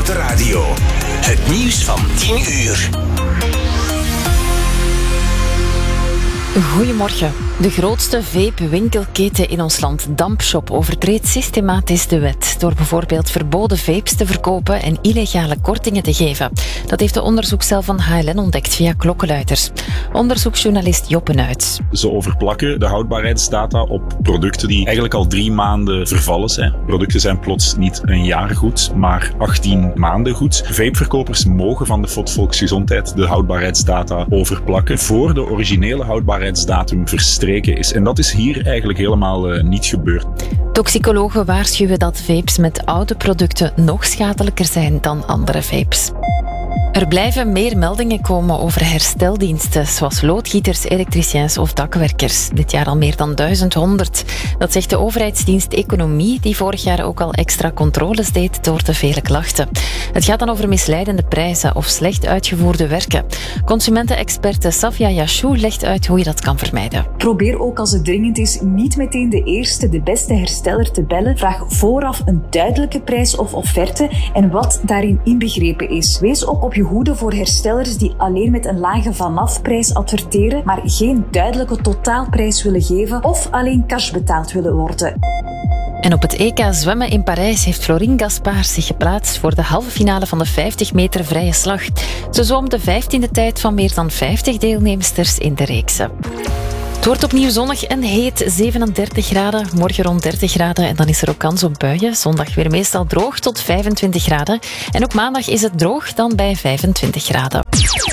de radio. Het nieuws van 10 uur. Goedemorgen. De grootste vape-winkelketen in ons land, Dampshop, overtreedt systematisch de wet door bijvoorbeeld verboden vapes te verkopen en illegale kortingen te geven. Dat heeft de onderzoekscel van HLN ontdekt via klokkenluiders. Onderzoeksjournalist Joppe Nuits. Ze overplakken de houdbaarheidsdata op producten die eigenlijk al 3 maanden vervallen zijn. Producten zijn plots niet een jaar goed, maar 18 maanden goed. Vapeverkopers mogen van de FOD Volksgezondheid de houdbaarheidsdata overplakken voor de originele houdbaarheidsdatum verstreken is. En dat is hier eigenlijk helemaal niet gebeurd. Toxicologen waarschuwen dat vapes met oude producten nog schadelijker zijn dan andere vapes. Er blijven meer meldingen komen over hersteldiensten, zoals loodgieters, elektriciens of dakwerkers. Dit jaar al meer dan 1100. Dat zegt de overheidsdienst Economie, die vorig jaar ook al extra controles deed door te vele klachten. Het gaat dan over misleidende prijzen of slecht uitgevoerde werken. Consumentenexperte Safia Yashou legt uit hoe je dat kan vermijden. Probeer ook als het dringend is niet meteen de eerste, de beste hersteller te bellen. Vraag vooraf een duidelijke prijs of offerte en wat daarin inbegrepen is. Wees ook op je hoede voor herstellers die alleen met een lage vanafprijs adverteren, maar geen duidelijke totaalprijs willen geven of alleen cash betaald willen worden. En op het EK zwemmen in Parijs heeft Florine Gaspard zich geplaatst voor de halve finale van de 50 meter vrije slag. Ze zwom de 15e tijd van meer dan 50 deelnemsters in de reeksen. Het wordt opnieuw zonnig en heet, 37 graden, morgen rond 30 graden en dan is er ook kans op buien. Zondag weer meestal droog tot 25 graden en ook maandag is het droog dan bij 25 graden.